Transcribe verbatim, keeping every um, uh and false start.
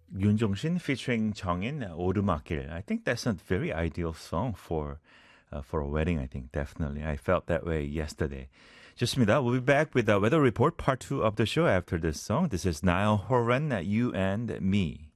Yoon Jong-shin featuring Jongin, uh, 오르막길. I think that's a very ideal song for uh, for a wedding, I think, definitely. I felt that way yesterday. 좋습니다. We'll be back with the weather report, part two of the show after this song. This is Niall Horan, You and Me.